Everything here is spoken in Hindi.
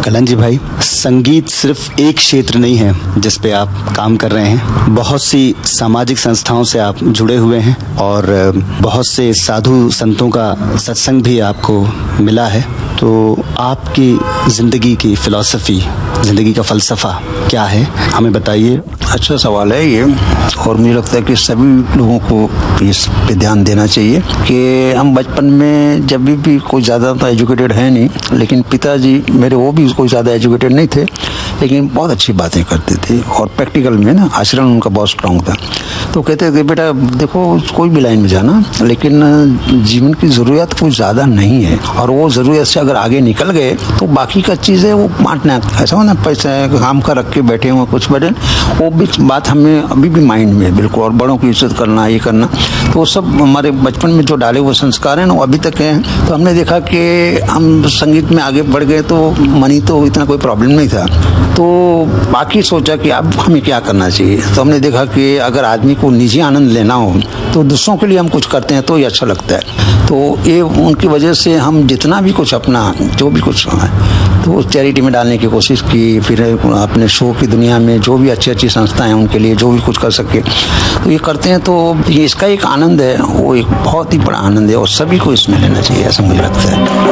कलन जी भाई, संगीत सिर्फ एक क्षेत्र नहीं है जिस पे आप काम कर रहे हैं। बहुत सी सामाजिक संस्थाओं से आप जुड़े हुए हैं और बहुत से साधु संतों का सत्संग भी आपको मिला है। तो आपकी जिंदगी की फिलॉसफी, जिंदगी का फलसफा क्या है, हमें बताइए। अच्छा सवाल है ये, और मुझे लगता है कि सभी लोगों को इस पे ध्यान देना चाहिए कि हम बचपन में जब भी कोई ज़्यादा तो एजुकेटेड है नहीं, लेकिन पिताजी मेरे वो भी कोई ज़्यादा एजुकेटेड नहीं थे, लेकिन बहुत अच्छी बातें करते थे और प्रैक्टिकल में ना आचरण उनका बहुत स्ट्रांग था। तो कहते थे बेटा देखो कोई भी लाइन में जाना, लेकिन जीवन की ज़रूरत कुछ ज़्यादा नहीं है, और वो ज़रूरत से अगर आगे निकल गए तो बाकी का चीज़ है वो बांटना। ऐसा हो ना पैसा काम का रख के बैठे हुए कुछ बड़े, वो भी बात हमें अभी भी माइंड में है बिल्कुल, और बड़ों की इज्जत करना, ये करना, तो वो सब हमारे बचपन में जो डाले हुए संस्कार हैं ना वो अभी तक हैं। तो हमने देखा कि हम संगीत में आगे बढ़ गए तो मनी तो इतना कोई प्रॉब्लम नहीं था, तो बाकी सोचा कि अब हमें क्या करना चाहिए। तो हमने देखा कि अगर आदमी को निजी आनंद लेना हो तो दूसरों के लिए हम कुछ करते हैं तो ये अच्छा लगता है। तो ये उनकी वजह से हम जितना भी कुछ अपना जो भी कुछ है तो चैरिटी में डालने की कोशिश की। फिर अपने शो की दुनिया में जो भी अच्छी अच्छी संस्थाएं हैं उनके लिए जो भी कुछ कर सके तो ये करते हैं। तो ये इसका एक आनंद है, वो एक बहुत ही बड़ा आनंद है और सभी को इसमें लेना चाहिए, ऐसा मुझे लगता है।